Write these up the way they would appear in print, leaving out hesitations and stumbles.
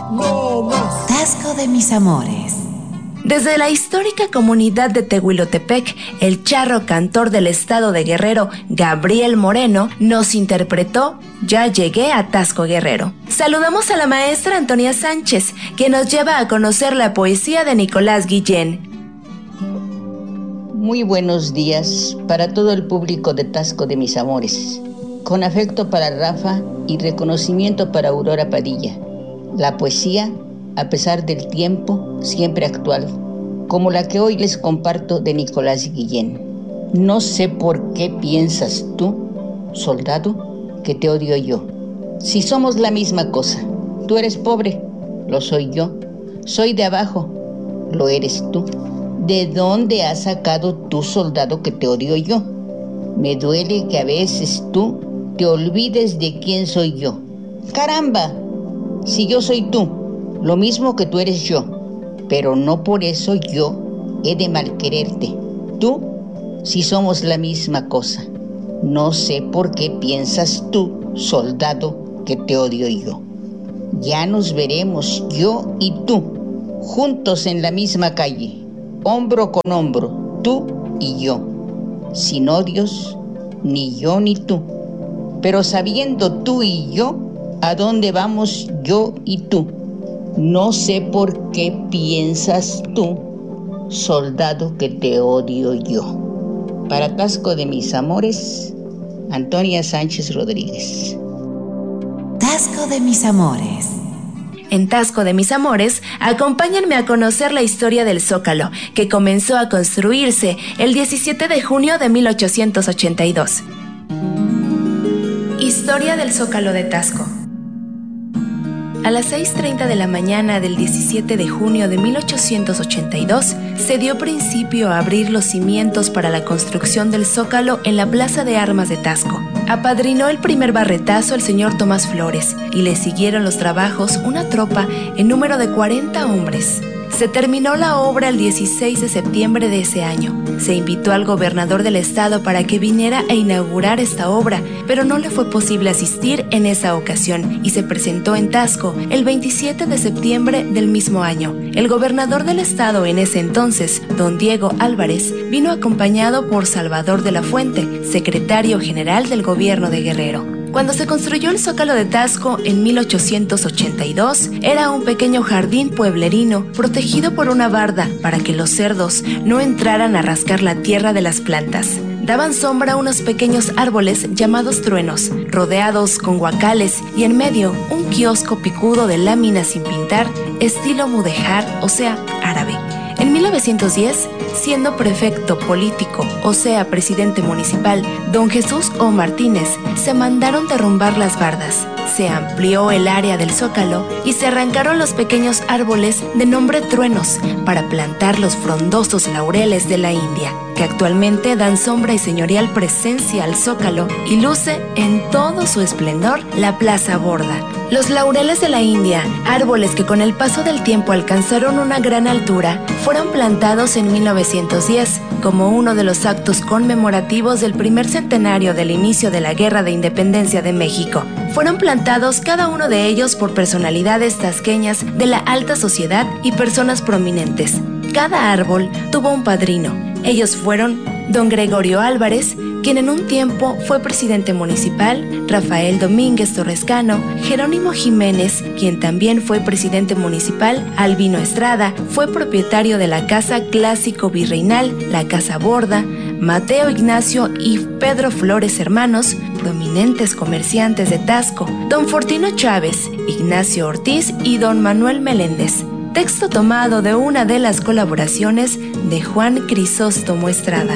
No más. Tasco de mis amores. Desde la histórica comunidad de Tehuilotepec, el charro cantor del estado de Guerrero, Gabriel Moreno, nos interpretó Ya llegué a Tasco Guerrero. Saludamos a la maestra Antonia Sánchez, que nos lleva a conocer la poesía de Nicolás Guillén. Muy buenos días para todo el público de Tasco de mis amores. Con afecto para Rafa y reconocimiento para Aurora Padilla. La poesía, a pesar del tiempo, siempre actual, como la que hoy les comparto de Nicolás Guillén. No sé por qué piensas tú, soldado, que te odio yo. Si somos la misma cosa, tú eres pobre, lo soy yo. Soy de abajo, lo eres tú. ¿De dónde has sacado tú, soldado, que te odio yo? Me duele que a veces tú te olvides de quién soy yo. ¡Caramba! Si yo soy tú, lo mismo que tú eres yo, pero no por eso yo he de malquererte. Tú, si somos la misma cosa. No sé por qué piensas tú, soldado, que te odio yo. Ya nos veremos yo y tú, juntos en la misma calle, hombro con hombro, tú y yo, sin odios, ni yo ni tú, pero sabiendo tú y yo a dónde vamos yo y tú. No sé por qué piensas tú, soldado, que te odio yo. Para Tasco de mis amores, Antonia Sánchez Rodríguez. Tasco de mis amores. En Tasco de mis amores, acompáñenme a conocer la historia del Zócalo, que comenzó a construirse el 17 de junio de 1882. Historia del Zócalo de Tasco. A las 6:30 de la mañana del 17 de junio de 1882, se dio principio a abrir los cimientos para la construcción del Zócalo en la Plaza de Armas de Tasco. Apadrinó el primer barretazo el señor Tomás Flores y le siguieron los trabajos una tropa en número de 40 hombres. Se terminó la obra el 16 de septiembre de ese año. Se invitó al gobernador del estado para que viniera a inaugurar esta obra, pero no le fue posible asistir en esa ocasión y se presentó en Tasco el 27 de septiembre del mismo año. El gobernador del estado en ese entonces, don Diego Álvarez, vino acompañado por Salvador de la Fuente, secretario general del gobierno de Guerrero. Cuando se construyó el Zócalo de Tasco en 1882, era un pequeño jardín pueblerino protegido por una barda para que los cerdos no entraran a rascar la tierra de las plantas. Daban sombra a unos pequeños árboles llamados truenos, rodeados con guacales y en medio un kiosco picudo de láminas sin pintar, estilo mudéjar, o sea, árabe. En 1910, siendo prefecto político, o sea, presidente municipal, don Jesús O. Martínez, se mandaron derrumbar las bardas. Se amplió el área del Zócalo y se arrancaron los pequeños árboles de nombre truenos para plantar los frondosos laureles de la India, que actualmente dan sombra y señorial presencia al Zócalo y luce en todo su esplendor la Plaza Borda. Los laureles de la India, árboles que con el paso del tiempo alcanzaron una gran altura, fueron plantados en 1910 como uno de los actos conmemorativos del primer centenario del inicio de la Guerra de Independencia de México. Fueron plantados cada uno de ellos por personalidades tasqueñas de la alta sociedad y personas prominentes. Cada árbol tuvo un padrino. Ellos fueron don Gregorio Álvarez, quien en un tiempo fue presidente municipal, Rafael Domínguez Torrescano, Jerónimo Jiménez, quien también fue presidente municipal, Albino Estrada, fue propietario de la Casa Clásico Virreinal, la Casa Borda, Mateo Ignacio y Pedro Flores hermanos, prominentes comerciantes de Tasco, don Fortino Chávez, Ignacio Ortiz y don Manuel Meléndez. Texto tomado de una de las colaboraciones de Juan Crisóstomo Estrada.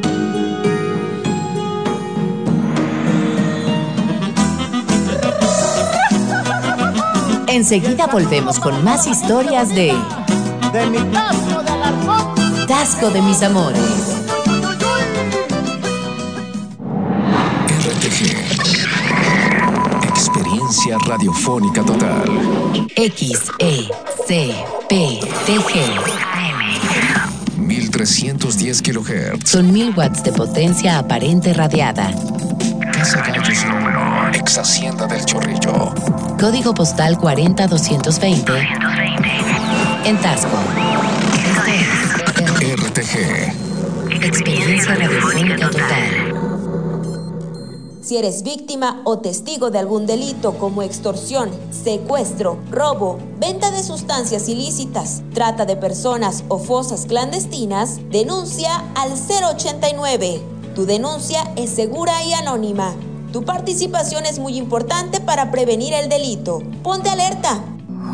Enseguida volvemos con más historias de mi Tasco de Alarcón. Tasco de mis amores. RTG. Experiencia radiofónica total. XECPTG. 1310 kHz. Son 1000 watts de potencia aparente radiada. Casa Gallos en 1, ex Hacienda del Chorrillo. código postal 40220, en Tasco. RTG. Experiencia radiofónica total. Si eres víctima o testigo de algún delito como extorsión, secuestro, robo, venta de sustancias ilícitas, trata de personas o fosas clandestinas, denuncia al 089. Tu denuncia es segura y anónima. Tu participación es muy importante para prevenir el delito. Ponte alerta.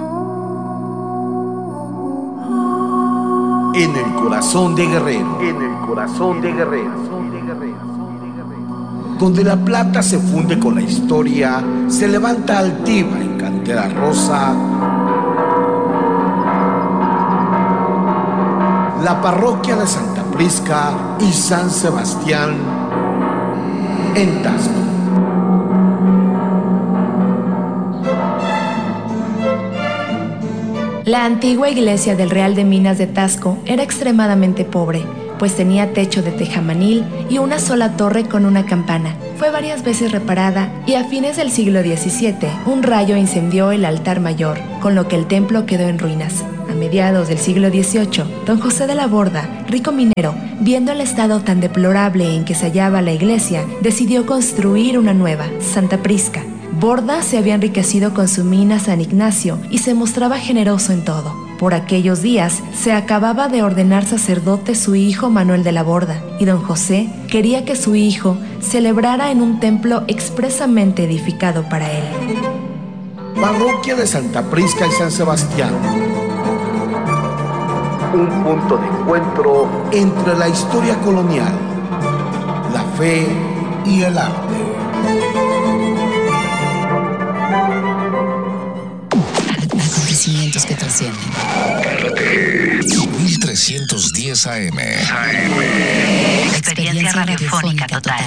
En el corazón de Guerrero. En el corazón de Guerrero. Donde la plata se funde con la historia, se levanta altiva en cantera rosa la parroquia de Santa Prisca y San Sebastián en Tasco. La antigua iglesia del Real de Minas de Tasco era extremadamente pobre, pues tenía techo de tejamanil y una sola torre con una campana. Fue varias veces reparada y a fines del siglo XVII un rayo incendió el altar mayor, con lo que el templo quedó en ruinas. A mediados del siglo XVIII, don José de la Borda, rico minero, viendo el estado tan deplorable en que se hallaba la iglesia, decidió construir una nueva, Santa Prisca. Borda se había enriquecido con su mina San Ignacio y se mostraba generoso en todo. Por aquellos días se acababa de ordenar sacerdote su hijo Manuel de la Borda, y don José quería que su hijo celebrara en un templo expresamente edificado para él. Parroquia de Santa Prisca y San Sebastián. Un punto de encuentro entre la historia colonial, la fe y el arte. Acontecimientos que trascienden. 1310 AM. Experiencia radiofónica total.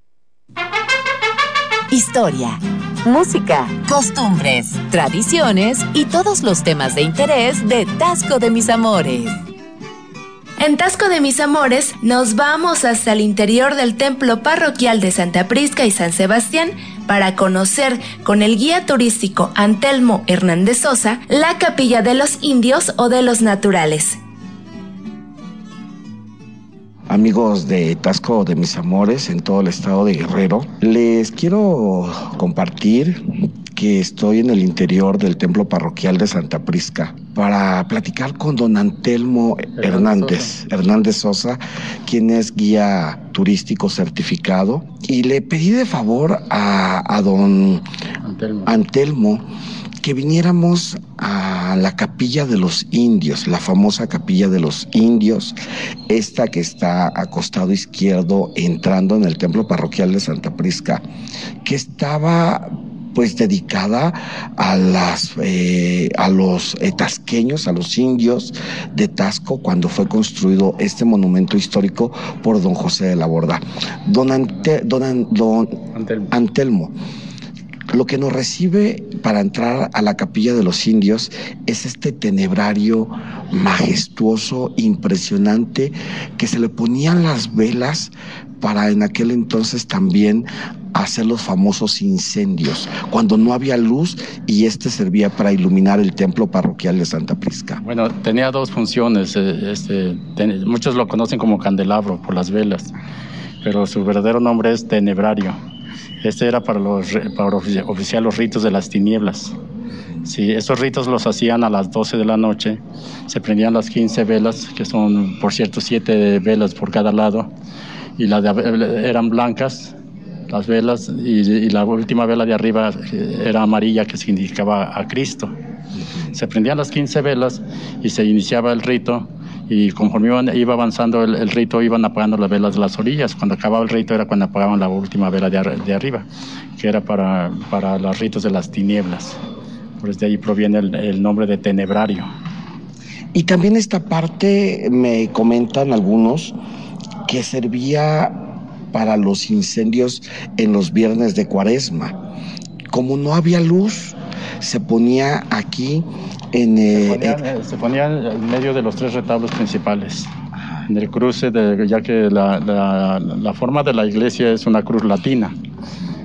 Historia, música, costumbres, tradiciones y todos los temas de interés de Tasco de Mis Amores. En Tasco de Mis Amores nos vamos hasta el interior del templo parroquial de Santa Prisca y San Sebastián para conocer con el guía turístico Antelmo Hernández Sosa la capilla de los indios o de los naturales. Amigos de Tasco de Mis Amores en todo el estado de Guerrero, les quiero compartir que estoy en el interior del templo parroquial de Santa Prisca para platicar con don Antelmo Hernández Sosa, quien es guía turístico certificado, y le pedí de favor a don Antelmo que viniéramos a la capilla de los indios, la famosa capilla de los indios, esta que está a costado izquierdo entrando en el templo parroquial de Santa Prisca, que estaba pues dedicada a los tasqueños, a los indios de Tasco, cuando fue construido este monumento histórico por don José de la Borda. Don Antelmo, lo que nos recibe para entrar a la capilla de los indios es este tenebrario majestuoso, impresionante, que se le ponían las velas para en aquel entonces también hacer los famosos incendios, cuando no había luz, y servía para iluminar el templo parroquial de Santa Prisca. Bueno, tenía dos funciones. Muchos lo conocen como candelabro por las velas, pero su verdadero nombre es tenebrario. Era para oficiar los ritos de las tinieblas. Sí, esos ritos los hacían a las 12 de la noche. Se prendían las 15 velas, que son, por cierto, 7 velas por cada lado, y eran blancas las velas, y la última vela de arriba era amarilla, que significaba a Cristo. Se prendían las 15 velas y se iniciaba el rito, y conforme iba avanzando el rito, iban apagando las velas de las orillas. Cuando acababa el rito era cuando apagaban la última vela de arriba, que era para los ritos de las tinieblas. Pues de ahí proviene el nombre de tenebrario. Y también esta parte, me comentan algunos, que servía para los incendios en los viernes de Cuaresma. Como no había luz, se ponía aquí se ponía en medio de los 3 retablos principales, en el cruce, ya que la forma de la iglesia es una cruz latina.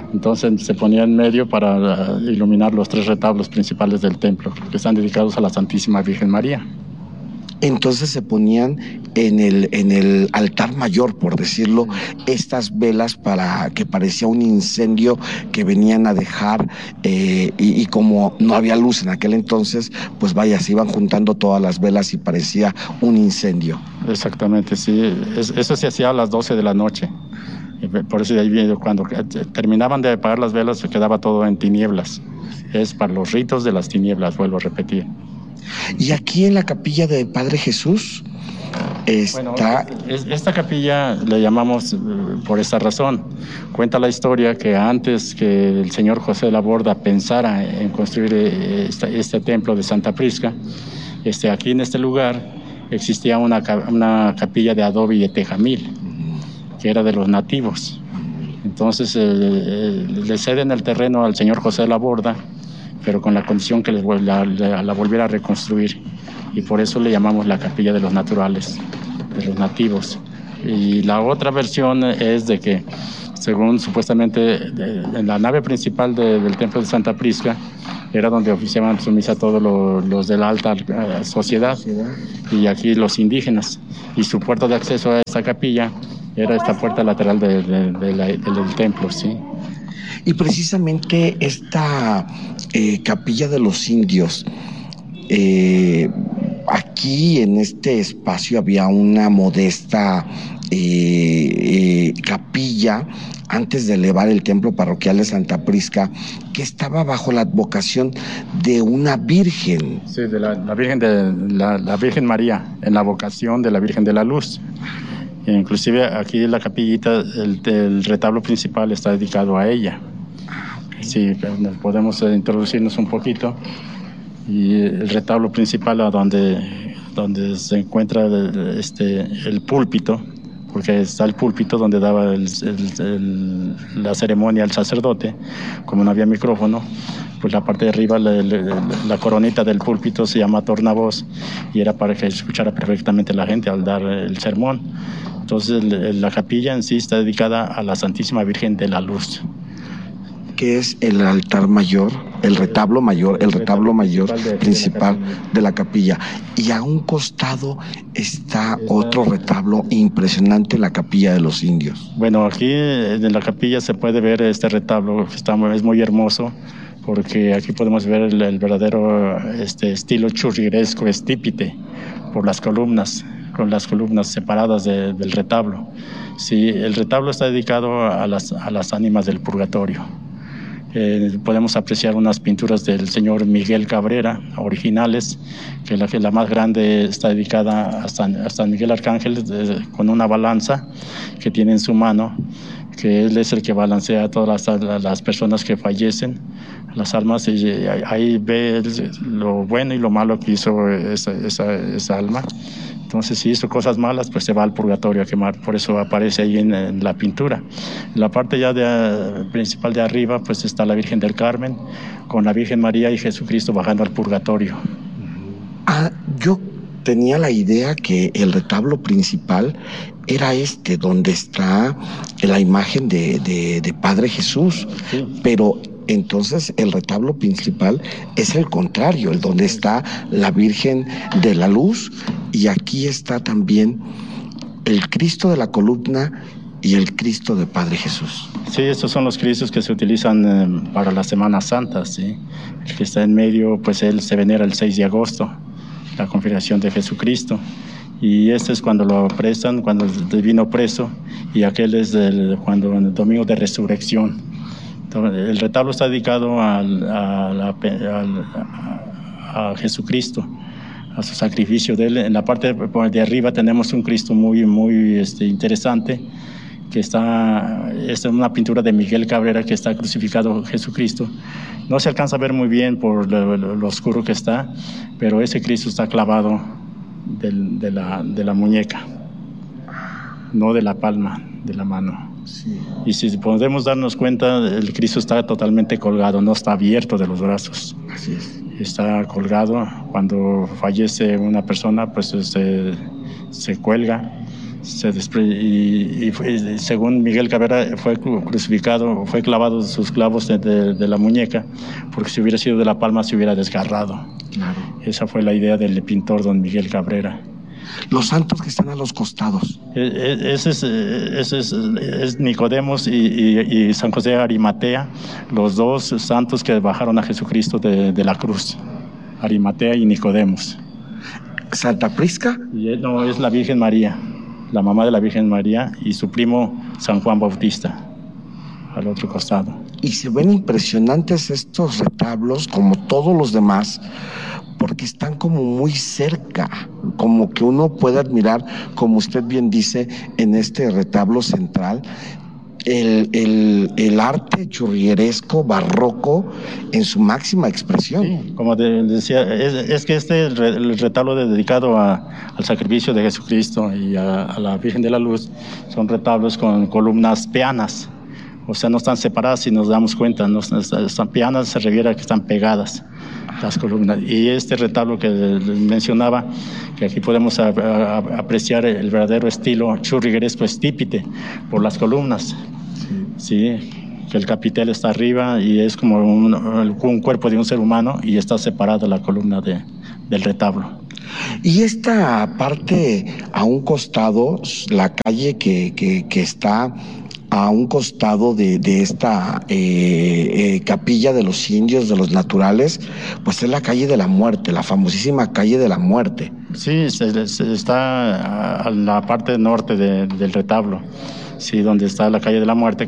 Entonces se ponía en medio para iluminar los 3 retablos principales del templo, que están dedicados a la Santísima Virgen María. Entonces se ponían en el altar mayor, por decirlo, estas velas para que parecía un incendio que venían a dejar, y como no había luz en aquel entonces, pues vaya, se iban juntando todas las velas y parecía un incendio. Exactamente, sí. Eso se hacía a las 12 de la noche. Por eso de ahí viene, cuando terminaban de apagar las velas, se quedaba todo en tinieblas. Es para los ritos de las tinieblas, vuelvo a repetir. Y aquí en la capilla de Padre Jesús está... Bueno, esta capilla le llamamos por esta razón. Cuenta la historia que antes que el señor José de la Borda pensara en construir este templo de Santa Prisca, aquí en este lugar existía una capilla de adobe y de tejamil, que era de los nativos. Entonces le ceden el terreno al señor José de la Borda, pero con la condición que la volviera a reconstruir, y por eso le llamamos la capilla de los naturales, de los nativos. Y la otra versión es de que, según supuestamente en la nave principal del templo de Santa Prisca, era donde oficiaban su misa todos los de la alta sociedad, y aquí los indígenas, y su puerta de acceso a esta capilla era esta puerta lateral del templo, ¿sí? Y precisamente esta capilla de los indios, aquí en este espacio había una modesta capilla antes de elevar el templo parroquial de Santa Prisca, que estaba bajo la advocación de una virgen. Sí, de la Virgen María, en la vocación de la Virgen de la Luz. Inclusive aquí en la capillita, el retablo principal está dedicado a ella. Sí, podemos introducirnos un poquito. Y el retablo principal, a donde se encuentra el púlpito, porque está el púlpito donde daba la ceremonia al sacerdote, como no había micrófono, pues la parte de arriba, la coronita del púlpito se llama tornavoz, y era para que escuchara perfectamente la gente al dar el sermón. Entonces la capilla en sí está dedicada a la Santísima Virgen de la Luz, que es el altar mayor, el retablo mayor principal de la capilla. Y a un costado está otro retablo impresionante, la capilla de los indios. Bueno, aquí en la capilla se puede ver este retablo, es muy hermoso, porque aquí podemos ver el verdadero estilo churrigueresco, estípite, por las columnas, con las columnas separadas del retablo. Sí, el retablo está dedicado a las ánimas del purgatorio. Podemos apreciar unas pinturas del señor Miguel Cabrera, originales, que la más grande está dedicada a San Miguel Arcángel, con una balanza que tiene en su mano, que él es el que balancea a todas las personas que fallecen, las almas, y ahí ve lo bueno y lo malo que hizo esa alma. Entonces, si hizo cosas malas, pues se va al purgatorio a quemar. Por eso aparece ahí en la pintura. En la parte ya principal de arriba, pues está la Virgen del Carmen, con la Virgen María y Jesucristo bajando al purgatorio. Yo tenía la idea que el retablo principal era donde está la imagen de Padre Jesús, sí. Pero entonces el retablo principal es el contrario, el donde está la Virgen de la Luz, y aquí está también el Cristo de la columna y el Cristo de Padre Jesús. Sí, estos son los Cristos que se utilizan para la Semana Santa, ¿sí? El que está en medio, pues él se venera el 6 de agosto, la configuración de Jesucristo. Y este es cuando lo apresan, cuando vino preso, y aquel es el domingo de resurrección. El retablo está dedicado a Jesucristo, a su sacrificio de él. En la parte de arriba tenemos un Cristo muy interesante, que es una pintura de Miguel Cabrera, que está crucificado Jesucristo. No se alcanza a ver muy bien por lo oscuro que está, pero ese Cristo está clavado de la muñeca, no de la palma de la mano. Sí. Y si podemos darnos cuenta, el Cristo está totalmente colgado, no está abierto de los brazos. Así es. Está colgado. Cuando fallece una persona, pues se cuelga Según Miguel Cabrera fue crucificado, fue clavado sus clavos de la muñeca, porque si hubiera sido de la palma se hubiera desgarrado. Claro. Esa fue la idea del pintor don Miguel Cabrera. Los santos que están a los costados. Ese es Nicodemos y San José de Arimatea, los dos santos que bajaron a Jesucristo de la cruz. Arimatea y Nicodemos. ¿Santa Prisca? No, es la Virgen María, la mamá de la Virgen María, y su primo San Juan Bautista, al otro costado. Y se ven impresionantes estos retablos, como todos los demás, porque están como muy cerca, como que uno puede admirar, como usted bien dice, en este retablo central, el arte churrigueresco, barroco, en su máxima expresión. Sí, como decía, es que el retablo dedicado al sacrificio de Jesucristo y a la Virgen de la Luz, son retablos con columnas peanas, o sea, no están separadas si nos damos cuenta, no están peanas, se refiere a que están pegadas las columnas. Y este retablo que mencionaba, que aquí podemos apreciar el verdadero estilo churrigueresco estípite por las columnas, sí, que el capitel está arriba y es como un cuerpo de un ser humano y está separada la columna del retablo. Y esta parte a un costado, la calle que está a un costado de esta capilla de los indios, de los naturales, pues es la calle de la muerte, la famosísima calle de la muerte. Sí, está a la parte norte del retablo, sí, donde está la calle de la muerte,